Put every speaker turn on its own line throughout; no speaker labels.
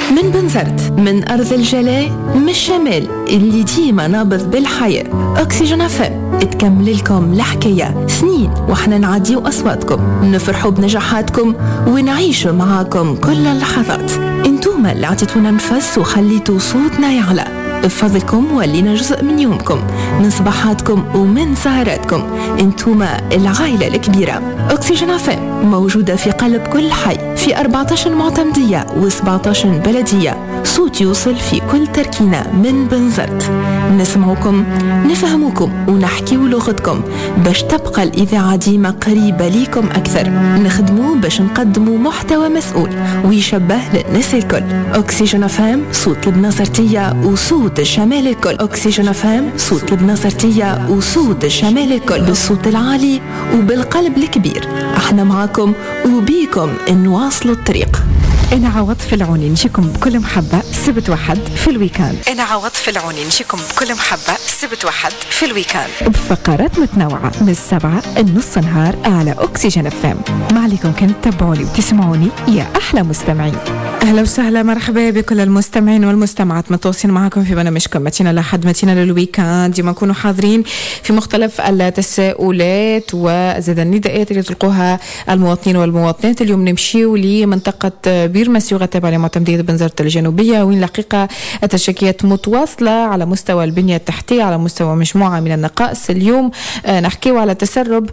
من بنزرت، من أرض الجلاء، من الشمال اللي ديما نابض بالحياة. أكسجين FM تكمل لكم الحكاية سنين وإحنا نعديو أصواتكم، نفرحوا بنجاحاتكم ونعيشوا معاكم كل اللحظات. انتوما اللي عطيتونا نفس وخليتوا صوتنا يعلى. بفضلكم ولينا جزء من يومكم، من صباحاتكم ومن سهراتكم. انتوما العائلة الكبيرة. أكسجين FM موجودة في قلب كل حي، في 14 معتمدية و17 بلدية. صوت يوصل في كل تركينة من بنزرت. نسمعكم، نفهمكم ونحكيو لغتكم باش تبقى الإذاعة ديما قريبة ليكم أكثر. نخدمو باش نقدمو محتوى مسؤول ويشبه للناس الكل. أكسجين FM صوت البنزرتية وصوت الشمال الكل. أكسجين FM صوت البنزرتية وصوت الشمال الكل، بالصوت العالي وبالقلب الكبير. احنا معاكم وبيكم نواصلوا الطريق.
أنا عواطف العوني نجيكم بكل محبة سبت واحد في الويكاند. أنا عواطف العوني نجيكم بكل محبة سبت واحد في الويكاند بفقرات متنوعة من 7 النص نهار على أكسجين FM. ما عليكم كنت تتابعوني وتسمعوني يا أحلى مستمعين. أهلا وسهلا، مرحبا بكل المستمعين والمستمعات متواصلين معكم في برنامجكم متينا لحد متينا للويكاند. ديما نكونوا حاضرين في مختلف التساؤلات وزاد النداءات اللي تلقوها المواطنين والمواطنات. اليوم نمشيو لمنطقة بير مسيوغة تابعة لمعتمدية بنزرت الجنوبية، وين الحقيقة التشكيات متواصلة على مستوى البنية التحتية، على مستوى مجموعة من النقائص. اليوم نحكيو على تسرب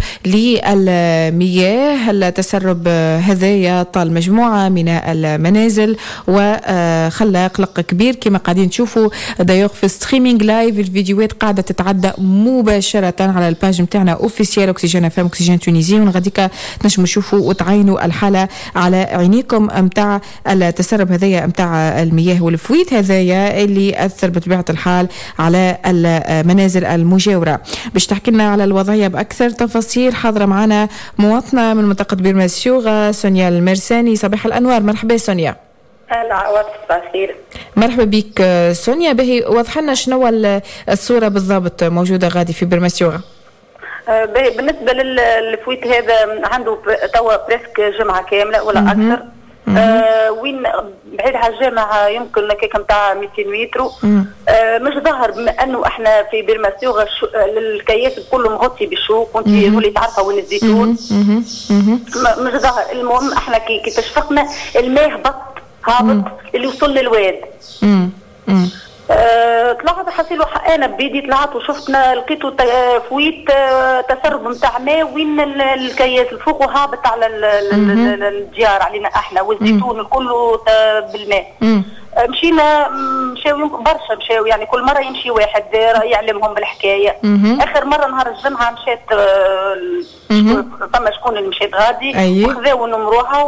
للمياه. التسرب هذايا طال مجموعة من المنازل وخلى قلق كبير كما قاعدين تشوفوا دايوغ في ستريمينج لايف. الفيديوهات قاعدة تتعدى مباشرة على الباج متاعنا اوفيسيال أكسجين FM أكسجين تونيزي، ونغاديك تنجموا تشوفوا وتعينوا الحالة على عينيكم متاع التسرب هذايا متاع المياه والفويت هذايا اللي أثر بطبيعة الحال على المنازل المجاورة. باش تحكي لنا على الوضعية بأكثر تفاصيل حاضرة معنا مواطنة من منطقة بير مسيوغة، سونيا المرساني. صباح الأنوار، مرحبا سونيا.
عواطف بخير.
مرحبا بك سونيا. باهي وضح لنا شنو الصورة بالضبط موجودة غادي في بير مسيوغة؟
بالنسبة للفويت هذا عنده توا بريسك جمعة كاملة ولا أكثر. وين بعيد على الجامعة يمكن كيكا متاع 200 متر. مش ظاهر بما انه احنا في بير مسيوغة الكياس كله مغطي بالشوك، وانت اللي تعرفها وين الزيتون. مش ظاهر. المهم احنا كي تشفقنا الماء هابط اللي وصل للواد. طلعت حسيلو انا بيدي طلعت وشفتنا لقيتو فويت تسرب نتاع ماء وين الكياس الفوق وهابط على الديار علينا احنا والزيتون كله بالماء. مشاو برشا، مشاو يعني كل مره يمشي واحد يعلمهم بالحكايه. اخر مره نهار الجمعه مشات فما شكون اللي مشات غادي وخذاو نمروها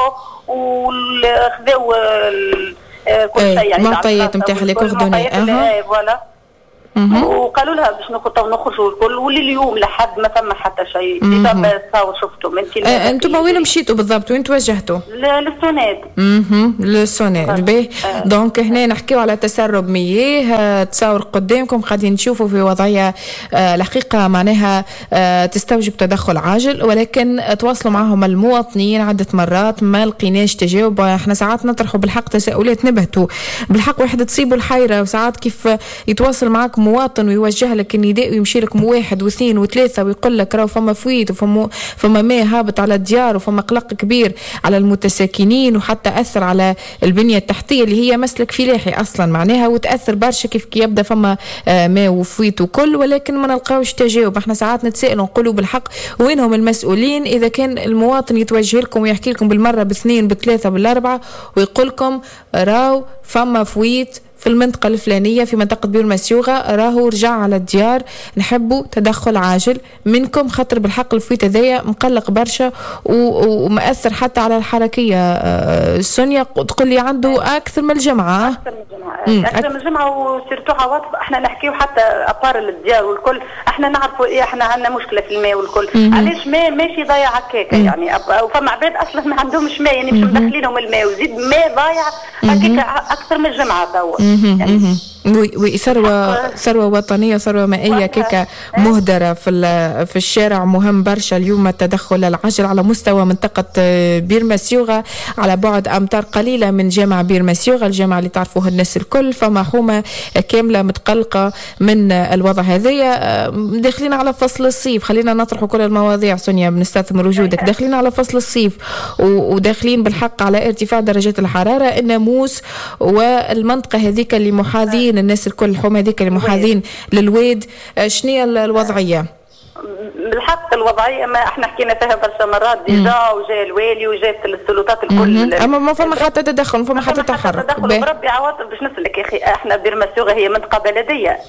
وخذاو كل شيء يعني
معطيات نتاع لك وخذوني
فوالا. وقالوا لها باش نخرجوا الكل، واللي اليوم لحد ما ثم حتى شيء. تصور شفتم
انتم وين مشيتوا بالضبط؟ وين توجهتوا؟
للسوناد.
للسوناد. باهي دونك هنا نحكيو على تسرب مياه. تصور قدامكم قاعدين نشوفوا في وضعيه الحقيقه معناها تستوجب تدخل عاجل، ولكن تواصلوا معهم المواطنين عده مرات ما لقيناش تجاوب. احنا ساعات نطرحوا بالحق تساؤلات نبهتوا بالحق واحد تصيبوا الحيره، وساعات كيف يتواصل معك مواطن ويوجه لك النداء ويمشي لك 1 و2 و3 ويقول لك راهو فما فويت وفما ماء هابط على الديار وفما قلق كبير على المتساكنين، وحتى أثر على البنية التحتية اللي هي مسلك فلاحي أصلا معناها، وتأثر برشا كيف يبدأ فما ماء وفويت وكل، ولكن ما نلقاوش تجاوب. احنا ساعات نتسائل ونقولوا بالحق وينهم المسؤولين إذا كان المواطن يتوجه لكم ويحكي لكم بالمرة ب2 ب3 ب4 ويقول لكم راهو فما فويت في المنطقة الفلانية في منطقة بير مسيوغة، راهو رجع على الديار، نحبوا تدخل عاجل منكم خاطر بالحق الفويت هذايا مقلق برشا ومأثر حتى على الحركية. سونيا تقول لي عنده أكثر من الجمعة.
أكثر من الجمعة وسيرتو عواطف. احنا نحكيو حتى أبار الديار والكل، احنا نعرفوا إيه، احنا عندنا مشكلة في الماء والكل. علاش ماء ماشي ضايع هكاكا يعني، وفما عباد أصلا ما عندهمش ماء يعني مش مدخلينهم الماء وزيد ماء ضايع هكاكا أكثر من الجمعة توا. يعني
وي ثروة وطنية، ثروة مائية كيكا مهدرة في الشارع. مهم برشا اليوم التدخل العاجل على مستوى منطقة بير مسيوغة، على بعد أمتار قليلة من جامع بير مسيوغة، الجامع اللي تعرفوه الناس الكل. فما حومة كاملة متقلقة من الوضع هذايا. داخلين على فصل الصيف، خلينا نطرحوا كل المواضيع. سونيا بنستثمر وجودك. داخلين على فصل الصيف وداخلين بالحق على ارتفاع درجات الحرارة. الناموس والمنطقة هذيك اللي محاذين الناس الكل، الحومة هذيك اللي محاذين للواد، شنية الوضعية؟
بالحق الوضعيه ما احنا حكينا فيها برشا مرات ديجا، وجاء الوالي وجات السلطات الكل.
اما ما فما حتى تدخل، ما فما حتى تحرك.
بربي عواطف باش نسالك يا اخي، احنا بير مسيوغة هي منطقه بلديه.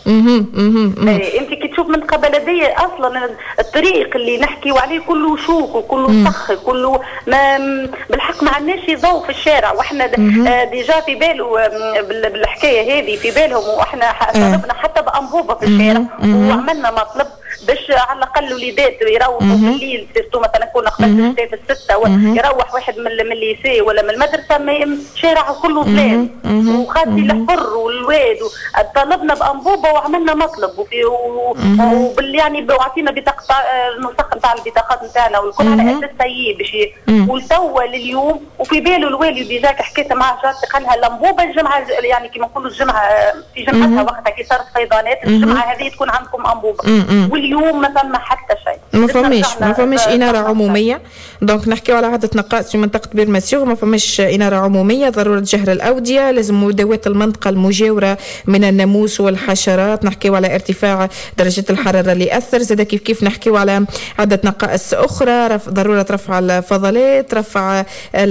انت كي تشوف منطقه بلديه اصلا الطريق اللي نحكيو عليه كله شوك وكله صخ، كله ما بالحق ما عندناش ضوء في الشارع. واحنا ديجا في باله بالحكايه هذه في بالهم، واحنا طلبنا حتى بانبوبه في الشارع وعملنا مطلب باش على الاقل وليدات يروحوا في الليل، سيرتو مثلا كنا قبل في الستة يروح واحد من الليسي ولا من المدرسه شارع كله ظلام وخاطي الحر والواد. طلبنا بانبوبه وعملنا مطلب وبال يعني وعطينا بطاقه النسخ نتاع البطاقات نتاعنا والكل على اساس طيب باش وتوا لليوم. وفي باله الوالي ديجاك حكيت معاه جارتي قال لها الانبوبه الجمعه يعني كيما نقولوا الجمعه في جمعتها وقتها كي صارت فيضانات الجمعه هذه تكون عندكم انبوبه. واليوم ما ثم حتى شيء،
ما فماش اناره عموميه. دونك نحكيو على عدة نقاط في منطقه بير مسيوغ، ما فماش اناره عموميه، ضروره جهر الاوديه، لازم مداواه المنطقه المجاوره من الناموس والحشرات. نحكيو على ارتفاع درجه الحراره اللي اثر، زاد كيف نحكيو على عده نقائص اخرى، ضروره رفع الفضلات، رفع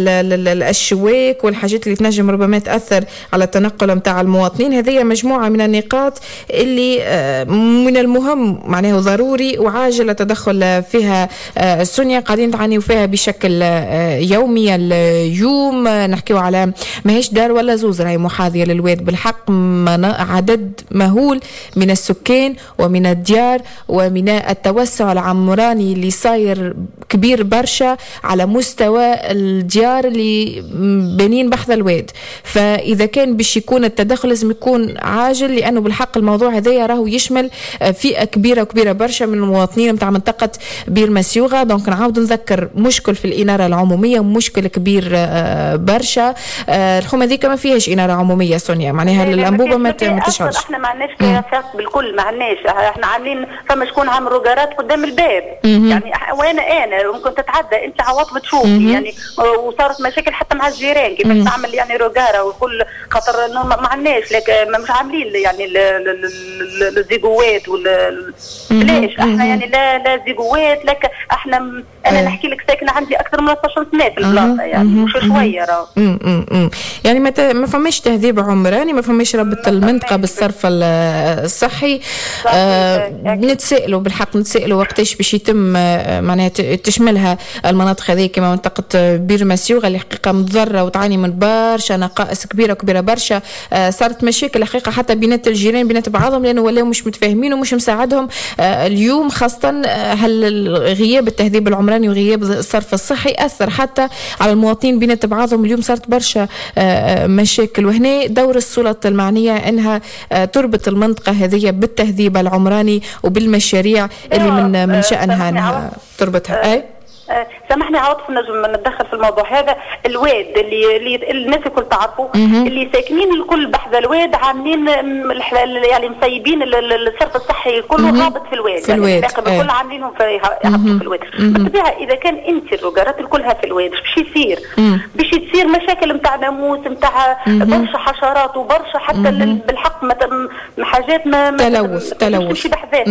الشواك والحاجات اللي تنجم ربما تاثر على التنقل نتاع المواطنين. هذه مجموعه من النقاط اللي من المهم معناه ضروري وعاجل التدخل فيها. سونيا قاعدين تعانيوا فيها بشكل يومي. اليوم نحكيو على ماهيش دار ولا زوز راهي محاذية للواد، بالحق عدد مهول من السكان ومن الديار ومن التوسع العمراني اللي صاير كبير برشا على مستوى الديار اللي بانين بحث الواد. فإذا كان باش يكون التدخل لازم يكون عاجل، لأنه بالحق الموضوع هذايا راهو يشمل فئة كبيرة برشا من المواطنين متاع منطقة بير مسيوغة. دونك نعاود نذكر مشكل في الإنارة العمومية، مشكل كبير برشا. الحومة ذيك ما فيهاش إنارة عمومية سونيا، معناها الأنبوبة ما تشعلش.
احنا ما عندناش كياسات بالكل، ما عندناش. احنا عاملين فما شكون عامل روجارات قدام الباب يعني وانا ممكن تتعدى انت عواطف تشوفي يعني. وصارت مشاكل حتى مع الجيران كيفاش تعمل يعني روجارة وكل خاطر ما عندناش، لكن مش عاملين يعني الزيجوات ليش احنا يعني لا زيجوات لك. احنا انا نحكي لك ساكنه عندي اكثر من 13 سنه في البلاصه يعني مش شويه راه.
يعني ما فماش تهذيب عمراني، ما فماش ربط المنطقه بالصرف الصحي. نتسائلوا بالحق نتسائلوا وقتاش باش يتم معناها تشملها المناطق هذه كما منطقه بير مسيوغة اللي حقيقه متضرره وتعاني من برشا نقائص كبيره برشا. صارت مشاكل حقيقه حتى بينات الجيران بينات بعضهم لانه ولاو مش متفاهمين ومش مساعدهم. اليوم خاصة هل غياب التهذيب العمراني وغياب الصرف الصحي أثر حتى على المواطنين بين بعضهم. اليوم صارت برشا مشاكل، وهنا دور السلطات المعنية أنها تربط المنطقة هذه بالتهذيب العمراني وبالمشاريع اللي من شأنها أنها تربطها.
سامحني عاطف نجم نتدخل في الموضوع هذا. الواد اللي الناس الكل تعرفوا اللي ساكنين الكل بحذا الواد عاملين يعني مسيبين الصرف الصحي كله هابط في الواد يعني الكل عاملينهم في الواد. بالطبيعه اذا كان انت الروجارات الكلها في الواد باش يصير باش تصير مشاكل نتاع ناموس نتاع برشا حشرات وبرشا حتى بالحق حاجات ما
تلوث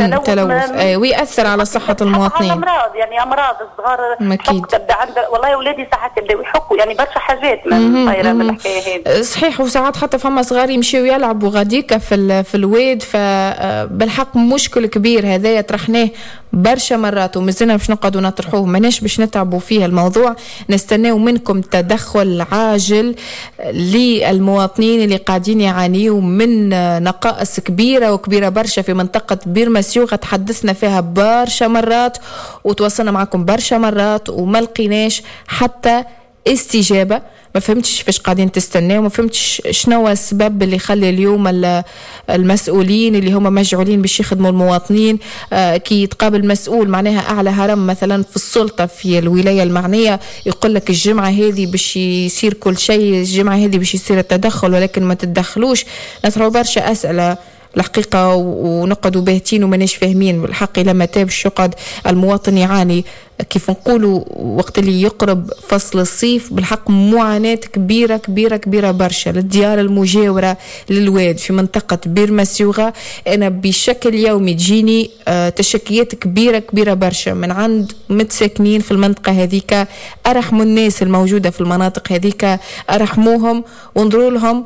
ويأثر على صحه المواطنين.
امراض يعني امراض الصغار تبدا عند والله اولادي ساعات يبداو يحكوا يعني برشا حاجات ما صايره بالحكايه هذه.
صحيح، وساعات حتى فما صغار يمشيو يلعبوا غاديكا في الواد. فبالحق مشكل كبير هذايا طرحناه برشا مرات ومازلنا باش نقعدوا نطرحوه، ماناش باش نتعبوا فيه الموضوع. نستناو منكم تدخل عاجل للمواطنين اللي قاعدين يعانيوا من نقائص كبيره برشا في منطقه بير مسيوغة. تحدثنا فيها برشا مرات وتواصلنا معكم برشا مرات وما لقيناش حتى استجابه. ما فهمتش فاش قاعدين تستناو، ما فهمتش شنو السبب اللي يخلي اليوم المسؤولين اللي هم مجعولين باش يخدموا المواطنين كي يتقابل مسؤول معناها أعلى هرم مثلا في السلطة في الولاية المعنية يقول لك الجمعة هذه باش يصير كل شيء، الجمعة هذه باش يصير التدخل ولكن ما تتدخلوش. نطرحوا برشا أسئلة الحقيقة ونقعدوا باهتين وماناش فاهمين بالحق لما تاب الشقد المواطن يعاني. كيف نقولوا وقت اللي يقرب فصل الصيف بالحق معاناة كبيرة كبيرة كبيرة برشا للديار المجاورة للواد في منطقة بير مسيوغة. أنا بشكل يومي تجيني تشكيات كبيرة كبيرة برشا من عند متساكنين في المنطقة هذيك. أرحموا الناس الموجودة في المناطق هذيك، أرحموهم وانظروا لهم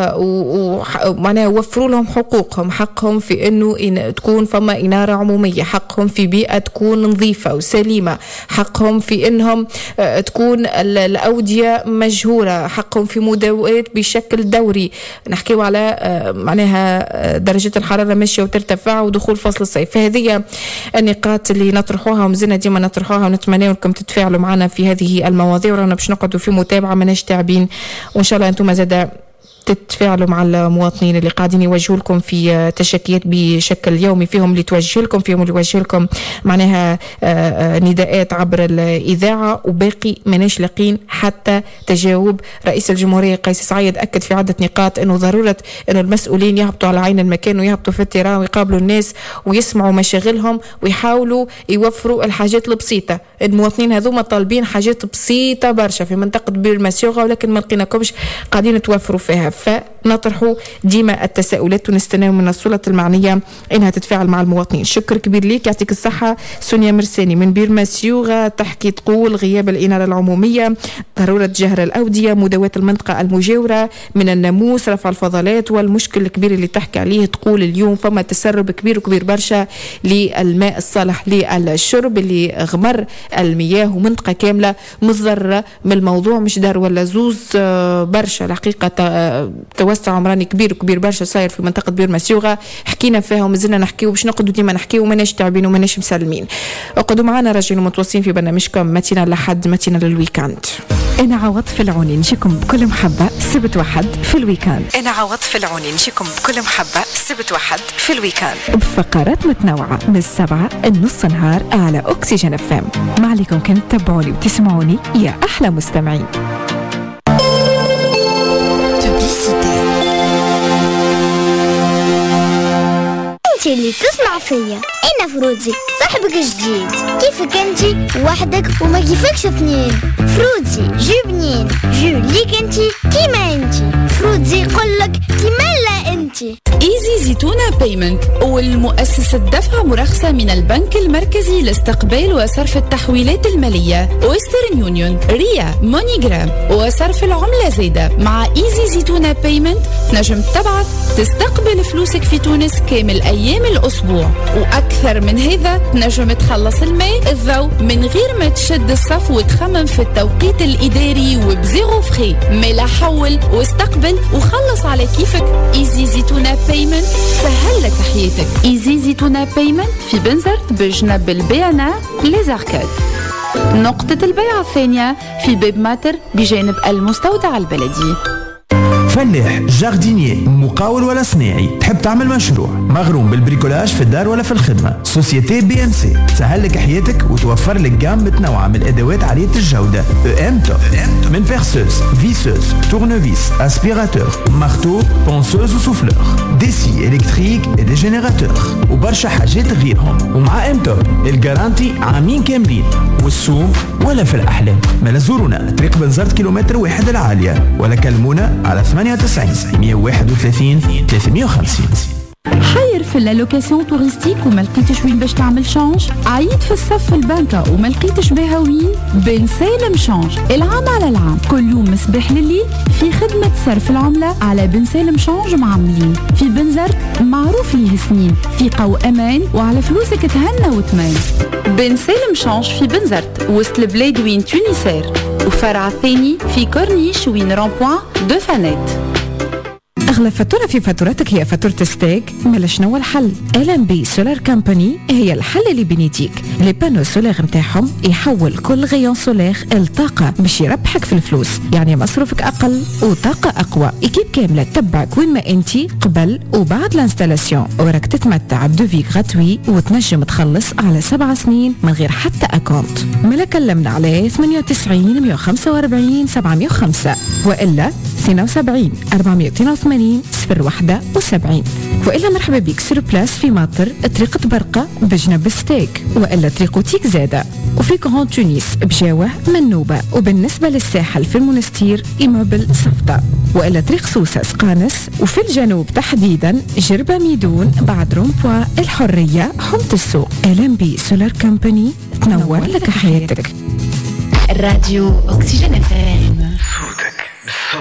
ومعناها وفروا لهم حقوقهم، حقهم في أنه تكون فما إنارة عمومية، حقهم في بيئة تكون نظيفة وسليمة، حقهم في انهم تكون الاوديه مجهوره، حقهم في مداوات بشكل دوري. نحكيو على معناها درجه الحراره ماشيه وترتفع ودخول فصل الصيف. فهذه النقاط اللي نطرحوها ومازلنا ديما نطرحوها ونتمنى لكم تتفاعلوا معنا في هذه المواضيع، ورانا باش نقعدوا في متابعه ماناش تعبين، وان شاء الله انتم زاده تتفاعلوا مع المواطنين اللي قاعدين يوجهوا لكم في تشكيات بشكل يومي، فيهم اللي توجه لكم، فيهم اللي يوجه لكم معناها نداءات عبر الإذاعة، وباقي مناش لاقين حتى تجاوب. رئيس الجمهورية قيس سعيد أكد في عدة نقاط أنه ضرورة أنه المسؤولين يهبطوا على عين المكان ويهبطوا في التيران ويقابلوا الناس ويسمعوا مشاغلهم ويحاولوا يوفروا الحاجات البسيطة. المواطنين هذوما طالبين حاجات بسيطة برشا في منطقة بير مسيوغة ولكن ما لقيناكمش قاعدين توفروا فيها. فنطرحوا ديما التساؤلات ونستناو من السلطة المعنية انها تتفاعل مع المواطنين. شكر كبير ليك، يعطيك الصحة. سونيا مرساني من بير مسيوغة تحكي تقول غياب الإنارة العمومية، ضرورة جهر الأودية، مداواة المنطقة المجاورة من الناموس، رفع الفضلات، والمشكل الكبير اللي تحكي عليه تقول اليوم فما تسرب كبير وكبير برشا للماء الصالح للشرب اللي غمر المياه ومنطقة كاملة متضررة من الموضوع. مش دار ولا زوز برشا الحقيقة توسع عمراني كبير وكبير برشا صاير في منطقة بير مسيوغة. حكينا فيها ومازلنا نحكيو باش نقعدوا ديما نحكيو وماناش تعبين وماناش مسلمين. اقعدوا معنا راجعين ومتواصلين في برنامجكم متينا لحد متينا للويكاند.
أنا عوض العوني نجيكم بكل محبة سبت واحد في الويكاند. أنا عوض العوني نجيكم بكل محبة سبت واحد في الويكاند بفقرات متنوعة من 7 النص نهار على أكسجين FM. ما عليكم كان تتابعوني وتسمعوني يا أحلى مستمعين.
انتي اللي تسمع فيا، انا فروزي صاحبك جديد. كيفك انتي وحدك وما كيفكش اثنين؟ فروزي جو بنين، جو ليك انتي كيما انتي. فروزي يقولك كيما لا انتي.
ايزي زيتونة بيمنت والمؤسسة دفع مرخصة من البنك المركزي لاستقبال وصرف التحويلات المالية، ويسترن يونيون، ريا، مونيجرام، وصرف العملة زايدة. مع ايزي زيتونة بيمنت نجم تبعث تستقبل فلوسك في تونس كامل ايام الاسبوع، واكثر من هذا نجم تخلص الماء الضوء من غير ما تشد الصف وتخمم في التوقيت الاداري وبزيرو فخي. ملا حول واستقبل وخلص على كيفك. ايزي زيتونة بيمنت سهل لك حياتك. ايزي زيتونة بيمنت في بنزرت بجنب البيانا ليزاركاد. نقطة البيع الثانية في باب ماتر بجانب المستودع البلدي.
فلاح، جاردينير، مقاول ولا صناعي، تحب تعمل مشروع، مغروم بالبريكولاج في الدار ولا في الخدمة، سوسيتي BMC تسهل لك حياتك وتوفر لك جام متنوعة من الأدوات عالية الجودة. EM توب من بيرسوز، فيسوز، تورنوفيس، اسبيراتور، مارتو، بونسوز وسوفلور، ديسي إلكتريك ودي جينيراتور وبرشا حاجات غيرهم. ومع EM توب الجارانتي عامين كاملين، والسوم ولا في الأحلام. ما زورونا طريق بنزرت كيلومتر 1 العالية ولا كلمونا على 98 131 350.
حير في اللوكاسيون توريستيك وما لقيتش وين باش تعمل شانج؟ عيد في الصف في البنكة وما لقيتش بها وين؟ بن سالم شانج العام على العام كل يوم مسبح لليل في خدمة صرف العملة على بن سالم شانج معاملين في بنزرت معروف ليه سنين، ثقة وأمان وعلى فلوسك تهنى وتمان. بن سالم شانج في بنزرت وسط البلاد وين تونسير، وفرع الثاني في كورنيش وين رامبوان دو فانيت.
أغلى فاتورة في فاتورتك هي فاتورة ستيك؟ مالا شنو الحل؟ LMB سولار كامباني هي الحل اللي بنيتيك. لي بانو سولار متاعهم يحول كل غيون سولار الطاقة باش يربحك في الفلوس، يعني مصروفك أقل وطاقة أقوى. إكيب كاملة تتبعك وين ما أنتي قبل وبعد الانستالاسيون، وراك تتمتع بدوفي غراتوي وتنجم تخلص على 7 سنين من غير حتى أكونت. مالا كلمنا على 98 145 705 وإلا 72 482 071 وإلا مرحبا بيك سور بلاس في ماطر طريق برقة بجنب ستيك، وإلا طريق تيك زادة، وفي كورون تونس بجاوه منوبة، وبالنسبة للساحل في المنستير إيموبل صفطة، وإلا طريق سوسة سقانس، وفي الجنوب تحديدا جربة ميدون بعد رومبوا الحرية حمت السوق. LMB سولار كامباني تنور لك حياتك.
الراديو أكسجين FM.